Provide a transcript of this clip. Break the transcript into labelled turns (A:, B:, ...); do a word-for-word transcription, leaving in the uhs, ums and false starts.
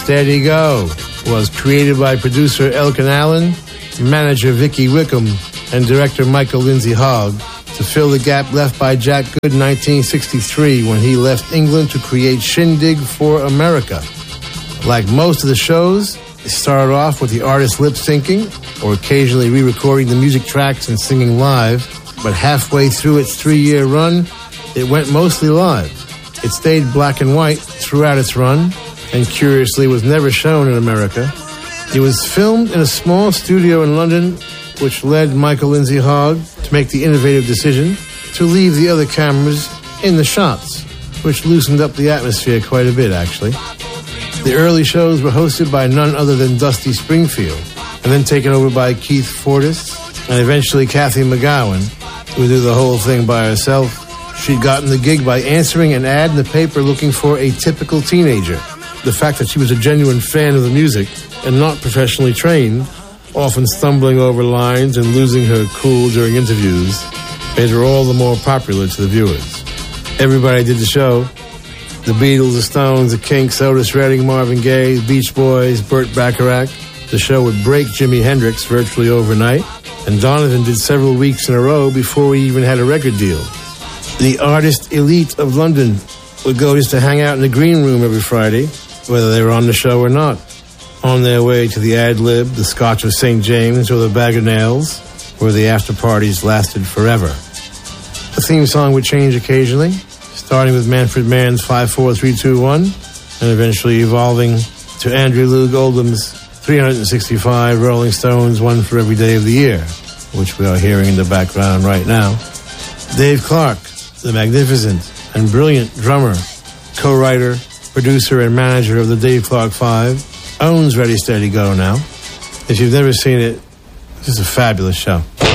A: Steady Go was created by producer Elkin Allen, manager Vicky Wickham, and director Michael Lindsay Hogg to fill the gap left by Jack Good in nineteen sixty-three when he left England to create Shindig for America. Like most of the shows, it started off with the artist lip-syncing or occasionally re-recording the music tracks and singing live, but halfway through its three-year run, it went mostly live. It stayed black and white throughout its run, and curiously was never shown in America. It was filmed in a small studio in London, which led Michael Lindsay Hogg to make the innovative decision to leave the other cameras in the shots, which loosened up the atmosphere quite a bit, actually. The early shows were hosted by none other than Dusty Springfield, and then taken over by Keith Fortis, and eventually Kathy McGowan, who would do the whole thing by herself. She'd gotten the gig by answering an ad in the paper looking for a typical teenager. The fact that she was a genuine fan of the music and not professionally trained, often stumbling over lines and losing her cool during interviews, made her all the more popular to the viewers. Everybody did the show. The Beatles, the Stones, the Kinks, Otis Redding, Marvin Gaye, the Beach Boys, Burt Bacharach. The show would break Jimi Hendrix virtually overnight, and Donovan did several weeks in a row before he even had a record deal. The artist elite of London would go just to hang out in the green room every Friday, whether they were on the show or not, on their way to the Ad Lib, the Scotch of Saint James, or the Bag of Nails, where the after-parties lasted forever. The theme song would change occasionally, starting with Manfred Mann's five four three two one, and eventually evolving to Andrew Loog Oldham's three hundred sixty-five Rolling Stones, One for Every Day of the Year, which we are hearing in the background right now. Dave Clark, the magnificent and brilliant drummer, co-writer, producer, and manager of the Dave Clark Five, owns Ready, Steady, Go now. If you've never seen it, this is a fabulous show.